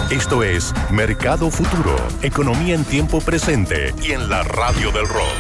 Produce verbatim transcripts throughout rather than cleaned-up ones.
Esto es Mercado Futuro, economía en tiempo presente y en la radio del rock.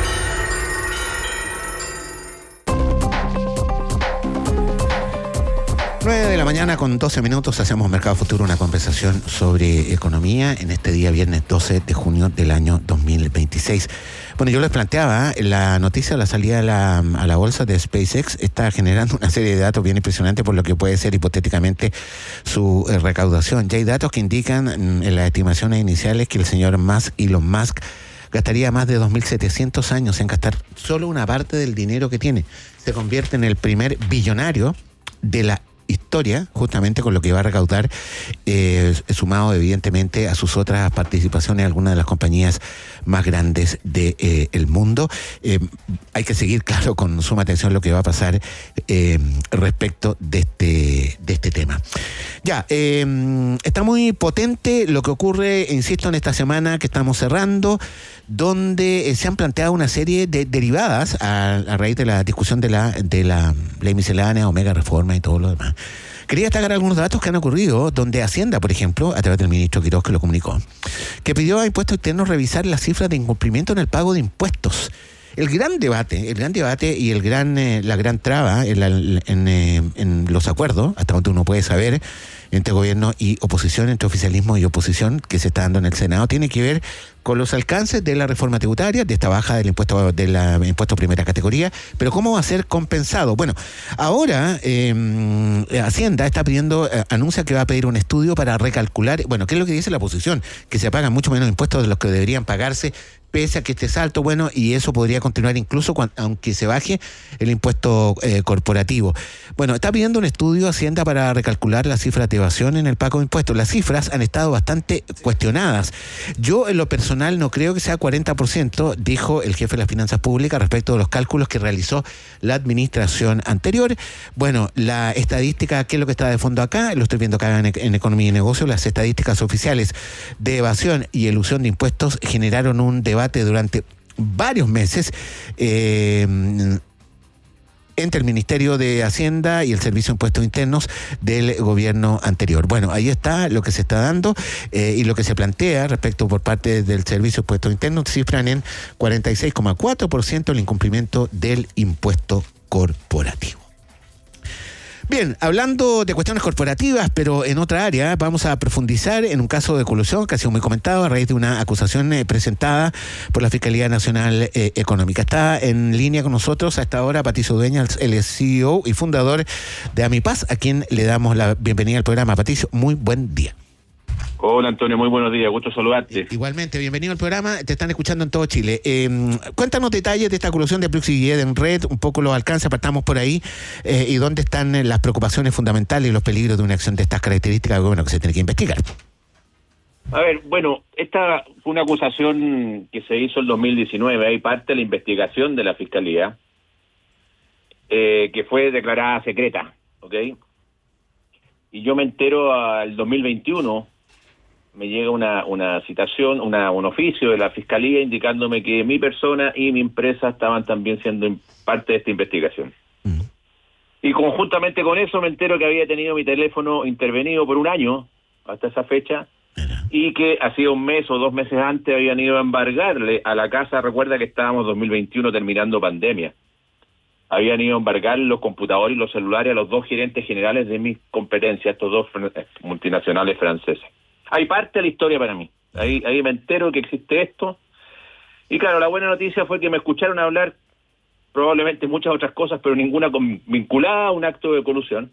nueve de la mañana con doce minutos hacemos Mercado Futuro, una conversación sobre economía en este día viernes doce de junio del año dos mil veintiséis. Bueno, yo les planteaba, la noticia de la salida a la, a la bolsa de SpaceX está generando una serie de datos bien impresionantes por lo que puede ser hipotéticamente su eh, recaudación. Ya hay datos que indican mm, en las estimaciones iniciales que el señor Musk, Elon Musk, gastaría más de dos mil setecientos años en gastar solo una parte del dinero que tiene. Se convierte en el primer billonario de la historia, justamente con lo que va a recaudar, eh, sumado evidentemente a sus otras participaciones en algunas de las compañías más grandes del de, eh, mundo. Eh, hay que seguir, claro, con suma atención lo que va a pasar eh, respecto de este, de este tema. Ya, eh, está muy potente lo que ocurre, insisto, en esta semana que estamos cerrando, donde eh, se han planteado una serie de derivadas a, a raíz de la discusión de la, de la ley miscelánea, Omega Reforma y todo lo demás. Quería destacar algunos datos que han ocurrido, donde Hacienda, por ejemplo, a través del ministro Quiroz, que lo comunicó, que pidió a Impuestos Internos revisar las cifras de incumplimiento en el pago de impuestos. El gran debate, el gran debate y el gran, eh, la gran traba en, la, en, eh, en los acuerdos, hasta donde uno puede saber, entre gobierno y oposición, entre oficialismo y oposición, que se está dando en el Senado, tiene que ver con los alcances de la reforma tributaria, de esta baja del impuesto de la impuesto primera categoría, pero cómo va a ser compensado. Bueno, ahora eh, Hacienda está pidiendo, eh, anuncia que va a pedir un estudio para recalcular, bueno, ¿qué es lo que dice la oposición? Que se pagan mucho menos impuestos de los que deberían pagarse, pese a que esté alto, bueno, y eso podría continuar incluso cuando, aunque se baje el impuesto eh, corporativo. Bueno, está pidiendo un estudio Hacienda para recalcular las cifras de evasión en el pago de impuestos. Las cifras han estado bastante cuestionadas. Yo, en lo personal, no creo que sea cuarenta por ciento, dijo el jefe de las finanzas públicas respecto de los cálculos que realizó la administración anterior. Bueno, la estadística, ¿qué es lo que está de fondo acá? Lo estoy viendo acá en, en Economía y Negocios. Las estadísticas oficiales de evasión y elusión de impuestos generaron un debate durante varios meses eh, entre el Ministerio de Hacienda y el Servicio de Impuestos Internos del gobierno anterior. Bueno, ahí está lo que se está dando eh, y lo que se plantea respecto por parte del Servicio de Impuestos Internos, cifran en cuarenta y seis coma cuatro por ciento el incumplimiento del impuesto corporativo. Bien, hablando de cuestiones corporativas, pero en otra área, vamos a profundizar en un caso de colusión que ha sido muy comentado a raíz de una acusación eh, presentada por la Fiscalía Nacional eh, Económica. Está en línea con nosotros a esta hora Patricio Dueña, el C E O y fundador de Amipaz, a quien le damos la bienvenida al programa. Patricio, muy buen día. Hola Antonio, muy buenos días, gusto saludarte. Igualmente, bienvenido al programa, te están escuchando en todo Chile. Eh, cuéntanos detalles de esta colusión de Brooks y Edenred, un poco los alcances, partamos por ahí, eh, y dónde están las preocupaciones fundamentales y los peligros de una acción de estas características, bueno, que se tiene que investigar. A ver, bueno, esta fue una acusación que se hizo en dos mil diecinueve, hay parte de la investigación de la Fiscalía, eh, que fue declarada secreta, ¿ok? Y yo me entero al dos mil veintiuno, me llega una una citación, una un oficio de la Fiscalía indicándome que mi persona y mi empresa estaban también siendo parte de esta investigación. Uh-huh. Y conjuntamente con eso me entero que había tenido mi teléfono intervenido por un año, hasta esa fecha, uh-huh. y que hacía un mes o dos meses antes habían ido a embargarle a la casa, recuerda que estábamos dos mil veintiuno terminando pandemia, habían ido a embargar los computadores y los celulares a los dos gerentes generales de mis competencias, estos dos multinacionales franceses. Hay parte de la historia para mí. Ahí, ahí me entero que existe esto. Y claro, la buena noticia fue que me escucharon hablar probablemente muchas otras cosas, pero ninguna con, vinculada a un acto de colusión.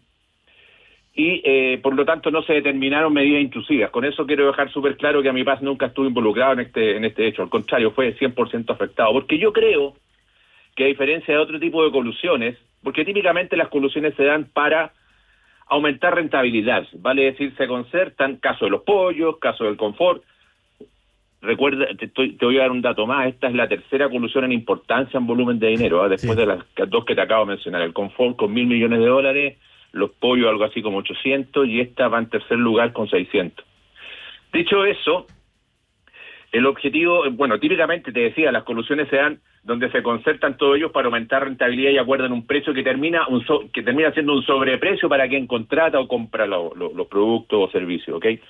Y eh, por lo tanto no se determinaron medidas intrusivas. Con eso quiero dejar súper claro que Amipaz nunca estuvo involucrado en este, en este hecho. Al contrario, fue cien por ciento afectado. Porque yo creo que a diferencia de otro tipo de colusiones, porque típicamente las colusiones se dan para aumentar rentabilidad, vale decir, se concertan, caso de los pollos, caso del confort. Recuerda, te, estoy, te voy a dar un dato más, esta es la tercera colusión en importancia en volumen de dinero, ¿eh? después sí. de las dos que te acabo de mencionar, el confort con mil millones de dólares, los pollos algo así como ochocientos, y esta va en tercer lugar con seiscientos. Dicho eso, el objetivo, bueno, típicamente te decía, las colusiones se dan donde se concertan todos ellos para aumentar rentabilidad y acuerdan un precio que termina un so, que termina siendo un sobreprecio para quien contrata o compra lo, lo, los productos o servicios, ¿ok?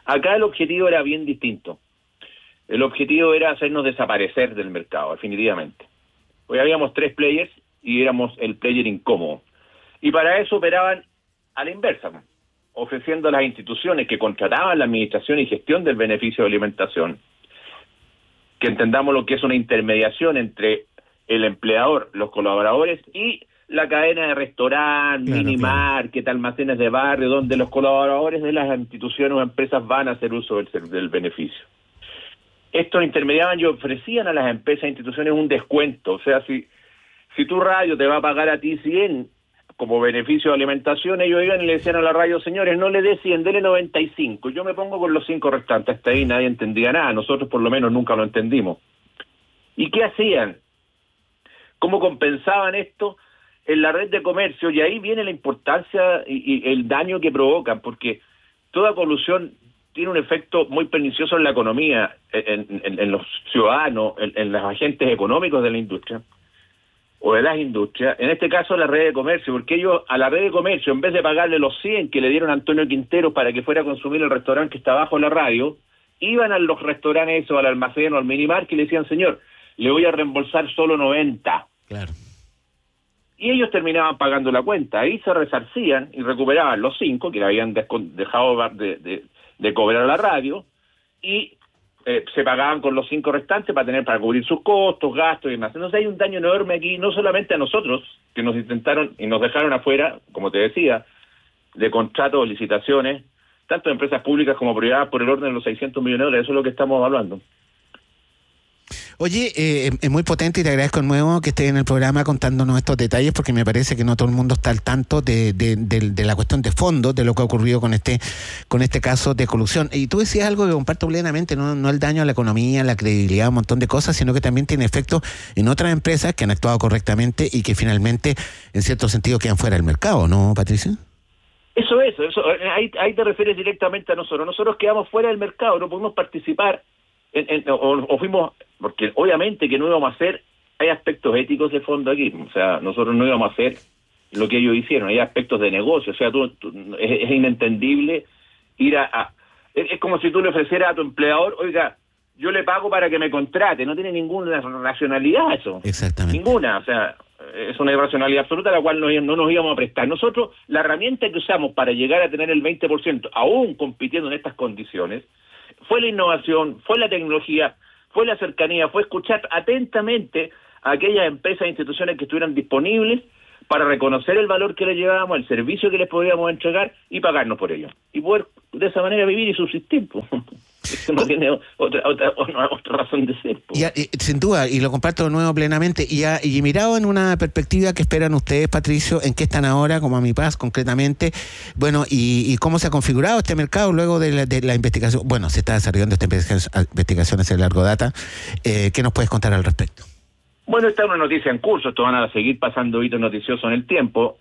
Acá el objetivo era bien distinto. El objetivo era hacernos desaparecer del mercado, definitivamente. Hoy habíamos tres players y éramos el player incómodo. Y para eso operaban a la inversa, ofreciendo a las instituciones que contrataban la administración y gestión del beneficio de alimentación, que entendamos lo que es una intermediación entre el empleador, los colaboradores y la cadena de restaurantes, claro, mini claro. market, almacenes de barrio, donde los colaboradores de las instituciones o empresas van a hacer uso del, del beneficio. Estos intermediaban y ofrecían a las empresas e instituciones un descuento. O sea, si, si tu radio te va a pagar a ti cien como beneficio de alimentación, ellos iban y le decían a la radio, señores, no le dé cien, dele noventa y cinco. Yo me pongo con los cinco restantes. Hasta ahí nadie entendía nada. Nosotros por lo menos nunca lo entendimos. ¿Y qué hacían? ¿Cómo compensaban esto? En la red de comercio, y ahí viene la importancia y, y el daño que provocan, porque toda colusión tiene un efecto muy pernicioso en la economía, en, en, en los ciudadanos, en, en los agentes económicos de la industria, o de las industrias, en este caso la red de comercio, porque ellos a la red de comercio, en vez de pagarle los cien que le dieron a Antonio Quintero para que fuera a consumir el restaurante que está abajo de la radio, iban a los restaurantes o al almacén o al minimar y le decían, señor, le voy a reembolsar solo noventa. Claro. Y ellos terminaban pagando la cuenta, ahí se resarcían y recuperaban los cinco que le habían dejado de, de, de cobrar a la radio, y eh, se pagaban con los cinco restantes para tener para cubrir sus costos, gastos y demás. Entonces hay un daño enorme aquí, no solamente a nosotros, que nos intentaron y nos dejaron afuera, como te decía, de contratos o licitaciones, tanto de empresas públicas como privadas, por el orden de los seiscientos millones de dólares, eso es lo que estamos evaluando. Oye, eh, es muy potente y te agradezco de nuevo que estés en el programa contándonos estos detalles, porque me parece que no todo el mundo está al tanto de, de, de, de la cuestión de fondo, de lo que ha ocurrido con este con este caso de colusión. Y tú decías algo que comparto plenamente, no, no el daño a la economía, la credibilidad, un montón de cosas, sino que también tiene efectos en otras empresas que han actuado correctamente y que finalmente, en cierto sentido, quedan fuera del mercado, ¿no, Patricia? Eso es, eso, ahí, ahí te refieres directamente a nosotros. Nosotros quedamos fuera del mercado, no pudimos participar, en, en, o, o fuimos... Porque obviamente que no íbamos a hacer, hay aspectos éticos de fondo aquí, o sea, nosotros no íbamos a hacer lo que ellos hicieron, hay aspectos de negocio, o sea, tú, tú, es, es inentendible ir a, a es, es como si tú le ofrecieras a tu empleador, oiga, yo le pago para que me contrate, no tiene ninguna racionalidad eso. Exactamente. Ninguna, o sea, es una irracionalidad absoluta a la cual no, no nos íbamos a prestar. Nosotros, la herramienta que usamos para llegar a tener el veinte por ciento, aún compitiendo en estas condiciones, fue la innovación, fue la tecnología, fue la cercanía, fue escuchar atentamente a aquellas empresas e instituciones que estuvieran disponibles para reconocer el valor que les llevábamos, el servicio que les podíamos entregar y pagarnos por ello. Y poder de esa manera vivir y subsistir. Eso no tiene otra, otra, otra, otra razón de ser. Y, y, sin duda, y lo comparto de nuevo plenamente, y, a, y mirado en una perspectiva que esperan ustedes, Patricio, en qué están ahora, como Amipaz concretamente, bueno, y, y cómo se ha configurado este mercado luego de la, de la investigación. Bueno, se está desarrollando esta investigación, investigación hace largo data. Eh, ¿Qué nos puedes contar al respecto? Bueno, esta es una noticia en curso, esto van a seguir pasando hitos noticiosos en el tiempo.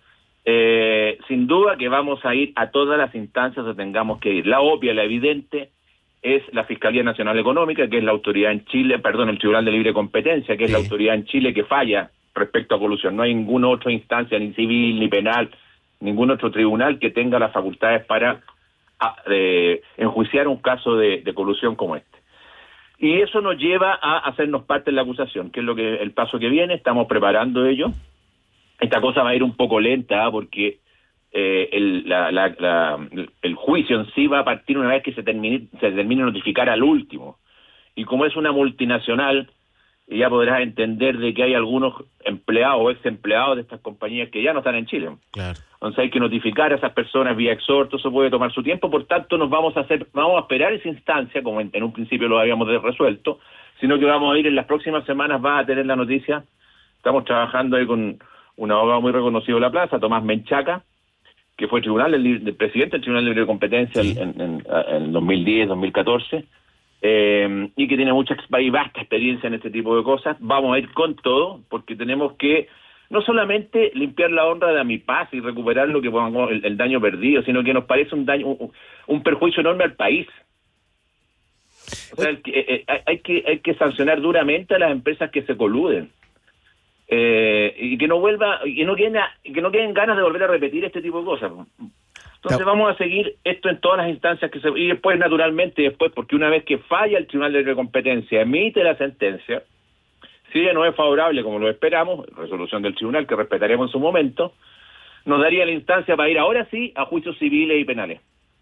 Eh, sin duda que vamos a ir a todas las instancias donde tengamos que ir. La obvia, la evidente, es la Fiscalía Nacional Económica, que es la autoridad en Chile, perdón, el Tribunal de Libre Competencia, que es sí. la autoridad en Chile que falla respecto a colusión. No hay ninguna otra instancia, ni civil, ni penal, ningún otro tribunal que tenga las facultades para a, eh, enjuiciar un caso de, de colusión como este. Y eso nos lleva a hacernos parte de la acusación, que es lo que el paso que viene, estamos preparando ello. Esta cosa va a ir un poco lenta, ¿eh? porque eh, el, la, la, la, el juicio en sí va a partir una vez que se termine, se termine de notificar al último. Y como es una multinacional, ya podrás entender de que hay algunos empleados o ex empleados de estas compañías que ya no están en Chile. Claro. Entonces hay que notificar a esas personas vía exhorto, eso puede tomar su tiempo, por tanto nos vamos a hacer, vamos a esperar esa instancia, como en, en un principio lo habíamos resuelto, sino que vamos a ir en las próximas semanas, va a tener la noticia. Estamos trabajando ahí con un abogado muy reconocido de la plaza, Tomás Menchaca, que fue tribunal del, del presidente del Tribunal de Libre Competencia sí. en, en, en dos mil diez, dos mil catorce, eh, y que tiene mucha y vasta experiencia en este tipo de cosas. Vamos a ir con todo, porque tenemos que no solamente limpiar la honra de Amipaz y recuperar lo que pongamos el, el daño perdido, sino que nos parece un daño, un, un perjuicio enorme al país. O sea, el, eh, eh, hay que hay que sancionar duramente a las empresas que se coluden. Eh, y que no vuelva, y que no queden, que no queden ganas de volver a repetir este tipo de cosas. Entonces no. vamos a seguir esto en todas las instancias que se... Y después, naturalmente, después, porque una vez que falla el Tribunal de Competencia, emite la sentencia, si ella no es favorable como lo esperamos, resolución del tribunal que respetaremos en su momento, nos daría la instancia para ir ahora sí a juicios civiles y penales.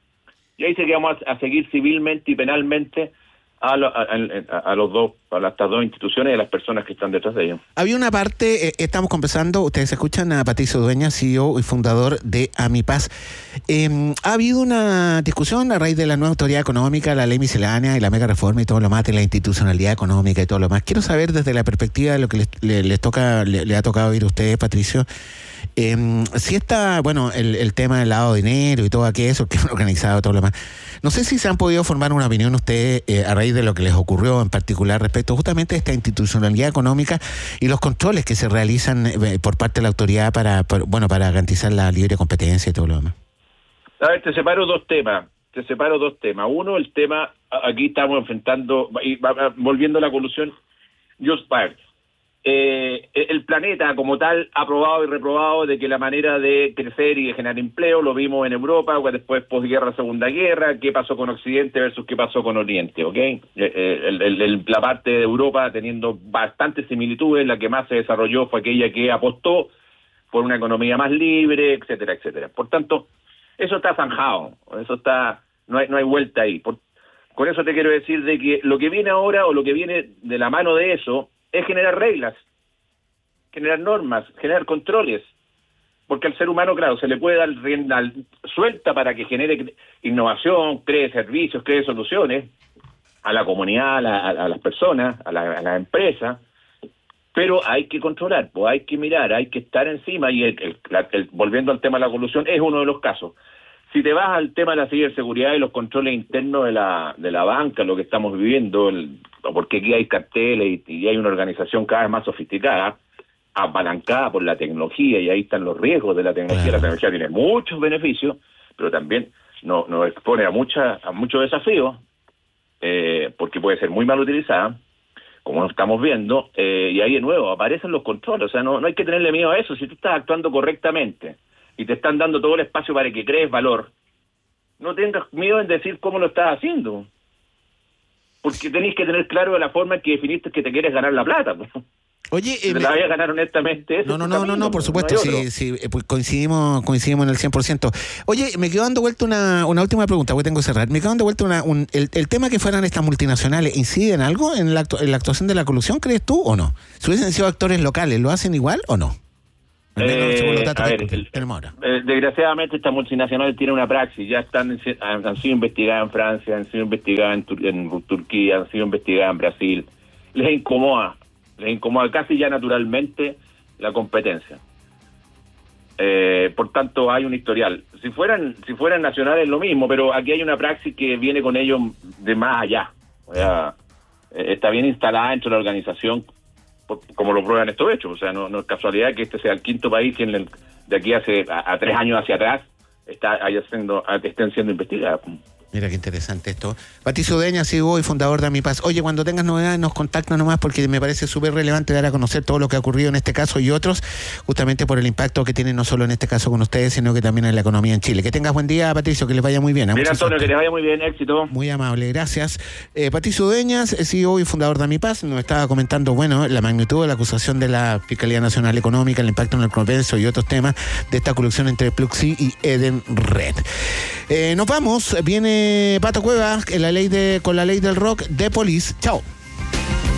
Y ahí sí que vamos a, a seguir civilmente y penalmente a, lo, a, a, a los dos, a estas dos instituciones y a las personas que están detrás de ellos. Había una parte, eh, estamos conversando, ustedes escuchan a Patricio Dueñas, C E O y fundador de Amipaz. Eh, ha habido una discusión a raíz de la nueva autoridad económica, la ley miscelánea y la mega reforma y todo lo más de la institucionalidad económica y todo lo más. Quiero saber desde la perspectiva de lo que les, les, les toca, les, les ha tocado oír a ustedes, Patricio, eh, si está, bueno, el, el tema del lavado de dinero y todo aquello, que es organizado, todo lo más. No sé si se han podido formar una opinión ustedes eh, a raíz de lo que les ocurrió en particular respecto justamente a esta institucionalidad económica y los controles que se realizan eh, por parte de la autoridad para, para, bueno, para garantizar la libre competencia y todo lo demás. A ver, te separo dos temas. Te separo dos temas. Uno, el tema, aquí estamos enfrentando, y volviendo a la colusión, just part. Eh, el planeta como tal ha probado y reprobado de que la manera de crecer y de generar empleo lo vimos en Europa, después posguerra, Segunda Guerra, qué pasó con Occidente versus qué pasó con Oriente, ¿ok? Eh, el, el, el, la parte de Europa teniendo bastantes similitudes, la que más se desarrolló fue aquella que apostó por una economía más libre, etcétera, etcétera. Por tanto, eso está zanjado, eso está, no hay, no hay vuelta ahí. Por, con eso te quiero decir de que lo que viene ahora o lo que viene de la mano de eso es generar reglas, generar normas, generar controles, porque al ser humano, claro, se le puede dar rienda suelta para que genere innovación, cree servicios, cree soluciones a la comunidad, a, la, a las personas, a la, a la empresa, pero hay que controlar, pues hay que mirar, hay que estar encima, y el, el, el, el, volviendo al tema de la colusión, es uno de los casos. Si te vas al tema de la ciberseguridad y los controles internos de la de la banca, lo que estamos viviendo, el, porque aquí hay carteles y, y hay una organización cada vez más sofisticada, apalancada por la tecnología, y ahí están los riesgos de la tecnología. Claro. La tecnología tiene muchos beneficios, pero también nos, nos expone a, mucha, a muchos desafíos, eh, porque puede ser muy mal utilizada, como estamos viendo, eh, y ahí de nuevo aparecen los controles. O sea, no, no hay que tenerle miedo a eso. Si tú estás actuando correctamente y te están dando todo el espacio para que crees valor, no tengas miedo en decir cómo lo estás haciendo, porque tenés que tener claro la forma en que definiste que te quieres ganar la plata. Oye, eh, te la vayas a ganar honestamente. No, no, no, camino, no, no, por supuesto, no sí, sí, pues coincidimos, coincidimos en el cien por ciento. Oye, me quedó dando vuelta una, una última pregunta, porque tengo que cerrar. Me quedó dando vuelta una, un, el, el tema que fueran estas multinacionales, ¿incide en algo en la, actu en la actuación de la colusión, crees tú, o no? Si hubiesen sido actores locales, ¿lo hacen igual o no? Eh, a ver, el, eh, desgraciadamente estas multinacionales tienen una praxis, ya están han, han sido investigadas en Francia, han sido investigadas en, Tur en Turquía, han sido investigadas en Brasil. Les incomoda, les incomoda casi ya naturalmente la competencia. Eh, por tanto, hay un historial. Si fueran si fueran nacionales lo mismo, pero aquí hay una praxis que viene con ellos de más allá. O sea, eh, está bien instalada dentro de la organización, como lo prueban estos hechos. O sea, no, no es casualidad que este sea el quinto país que en el, de aquí hace a, a tres años hacia atrás está haciendo, estén siendo investigados. Mira qué interesante esto. Patricio Dueñas, C E O y fundador de Amipaz. Oye, cuando tengas novedades nos contactas nomás, porque me parece súper relevante dar a conocer todo lo que ha ocurrido en este caso y otros, justamente por el impacto que tiene no solo en este caso con ustedes, sino que también en la economía en Chile. Que tengas buen día, Patricio, que les vaya muy bien. Mira, Antonio, que les vaya muy bien, éxito. Muy amable, gracias. Eh, Patricio Dueñas, C E O y fundador de Amipaz, nos estaba comentando, bueno, la magnitud de la acusación de la Fiscalía Nacional Económica, el impacto en el comercio y otros temas de esta colusión entre Pluxee y Edenred. Eh, nos vamos, viene Pato Cueva, en la ley de, con la ley del rock de Police. Chao.